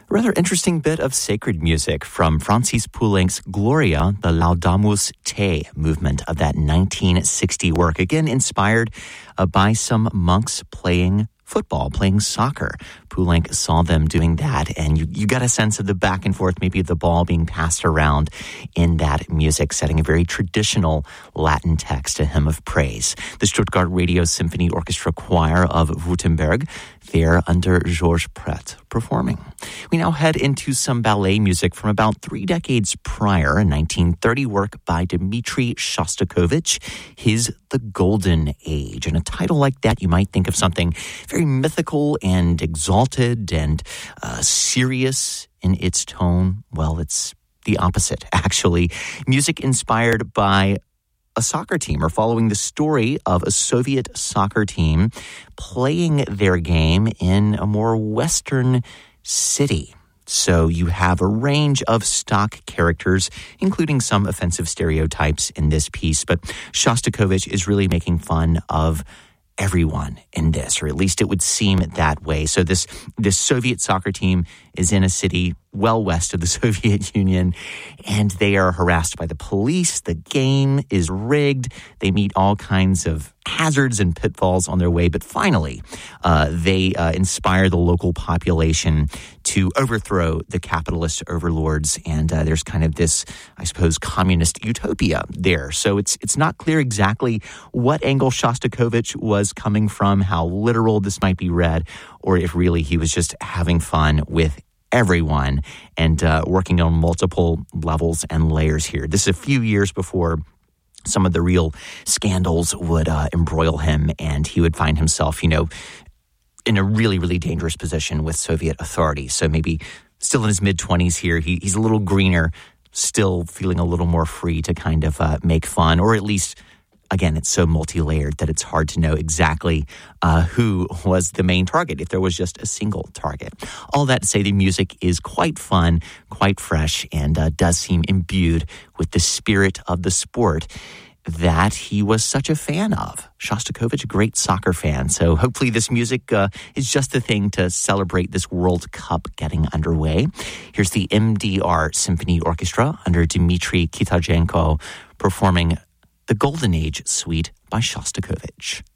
A rather interesting bit of sacred music from Francis Poulenc's Gloria, the Laudamus Te movement of that 1960 work, again inspired by some monks playing football, playing soccer. Poulenc saw them doing that, and you got a sense of the back and forth, maybe the ball being passed around in that music setting, a very traditional Latin text, a hymn of praise. The Stuttgart Radio Symphony Orchestra Choir of Württemberg, there under Georges Pret performing. We now head into some ballet music from about 3 decades prior, a 1930 work by Dmitri Shostakovich, his The Golden Age. And a title like that, you might think of something very mythical and exalted and serious in its tone. Well, it's the opposite, actually. Music inspired by a soccer team, or following the story of a Soviet soccer team playing their game in a more Western city. So you have a range of stock characters, including some offensive stereotypes in this piece. But Shostakovich is really making fun of everyone in this, or at least it would seem that way. So this Soviet soccer team is in a city well west of the Soviet Union, and they are harassed by the police. The game is rigged. They meet all kinds of hazards and pitfalls on their way, but finally they inspire the local population to overthrow the capitalist overlords, and there's kind of this, I suppose, communist utopia there. So it's not clear exactly what angle Shostakovich was coming from, how literal this might be read, or if really he was just having fun with everyone and working on multiple levels and layers here. This is a few years before some of the real scandals would embroil him, and he would find himself, in a really, really dangerous position with Soviet authorities. So maybe still in his mid-20s here, he's a little greener, still feeling a little more free to kind of make fun, or at least, again, it's so multi-layered that it's hard to know exactly who was the main target, if there was just a single target. All that to say, the music is quite fun, quite fresh, and does seem imbued with the spirit of the sport that he was such a fan of. Shostakovich, a great soccer fan. So hopefully this music is just the thing to celebrate this World Cup getting underway. Here's the MDR Symphony Orchestra under Dmitri Kitajenko performing The Golden Age Suite by Shostakovich.